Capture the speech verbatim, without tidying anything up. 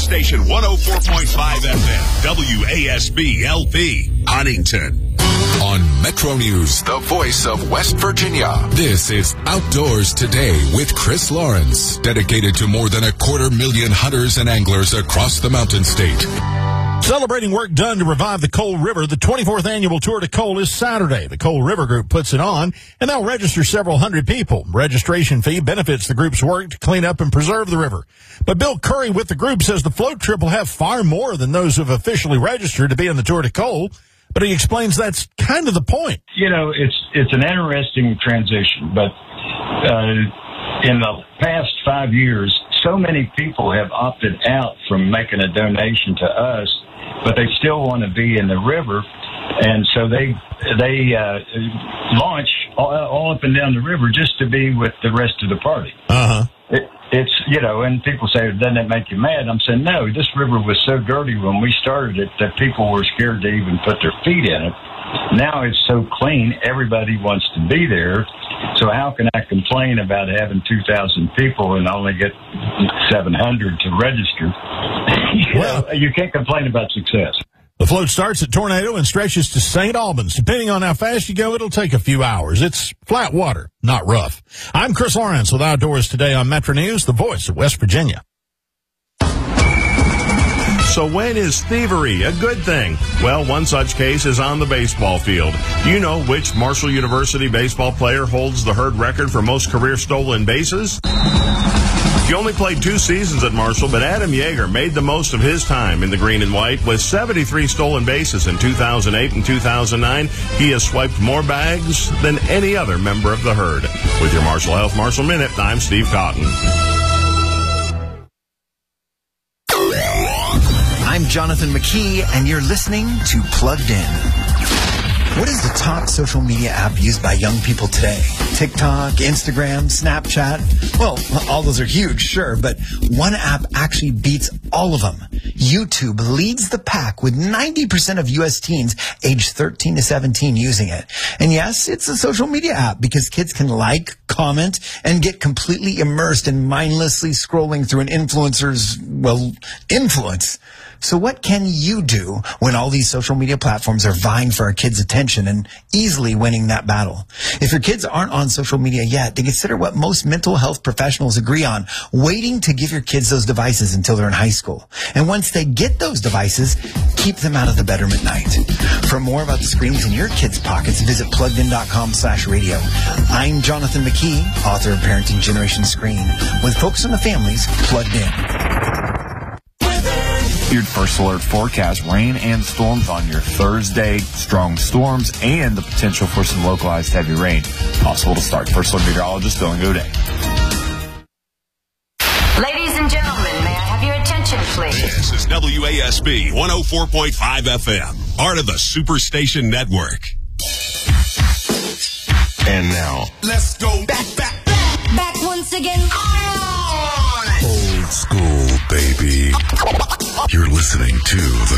Superstation one oh four point five F M, W A S B L P, Huntington. On Metro News, the voice of West Virginia. This is Outdoors Today with Chris Lawrence, dedicated to more than a quarter million hunters and anglers across the Mountain State. Celebrating work done to revive the Coal River, the twenty-fourth annual Tour de Coal is Saturday. The Coal River Group puts it on, and they'll register several hundred people. Registration fee benefits the group's work to clean up and preserve the river. But Bill Curry with the group says the float trip will have far more than those who have officially registered to be in the Tour de Coal. But he explains that's kind of the point. You know, it's it's an interesting transition, but uh, in the past five years, so many people have opted out from making a donation to us, but they still want to be in the river, and so they they uh, launch all, all up and down the river just to be with the rest of the party. Uh-huh. It, it's, you know, and people say, doesn't that make you mad? I'm saying, no, this river was so dirty when we started it that people were scared to even put their feet in it. Now it's so clean, everybody wants to be there. So how can I complain about having two thousand people and only get seven hundred to register? you Well, know, you can't complain about success. The float starts at Tornado and stretches to Saint Albans. Depending on how fast you go, it'll take a few hours. It's flat water, not rough. I'm Chris Lawrence with Outdoors Today on Metro News, the voice of West Virginia. So when is thievery a good thing? Well, one such case is on the baseball field. Do you know which Marshall University baseball player holds the Herd record for most career stolen bases? He only played two seasons at Marshall, but Adam Yeager made the most of his time in the green and white with seventy-three stolen bases in two thousand eight and two thousand nine. He has swiped more bags than any other member of the Herd. With your Marshall Health Marshall Minute, I'm Steve Cotton. I'm Jonathan McKee, and you're listening to Plugged In. What is the top social media app used by young people today? TikTok, Instagram, Snapchat? Well, all those are huge, sure, but one app actually beats all of them. YouTube leads the pack with ninety percent of U S teens aged thirteen to seventeen using it. And yes, it's a social media app because kids can like, comment, and get completely immersed in mindlessly scrolling through an influencer's, well, influence. So what can you do when all these social media platforms are vying for our kids' attention and easily winning that battle? If your kids aren't on social media yet, then consider what most mental health professionals agree on, waiting to give your kids those devices until they're in high school. And once they get those devices, keep them out of the bedroom at night. For more about the screens in your kids' pockets, visit pluggedin.com slash radio. I'm Jonathan McKee, author of Parenting Generation Screen, with Focus on the Families Plugged In. Your First Alert forecast, rain and storms on your Thursday, strong storms, and the potential for some localized heavy rain. Possible to start. First Alert meteorologist Dylan Goday. Ladies and gentlemen, may I have your attention, please? This is W A S B one oh four point five F M, part of the Superstation Network. And now, Let's go back, back, Back, back once again. old school, baby. You're listening to the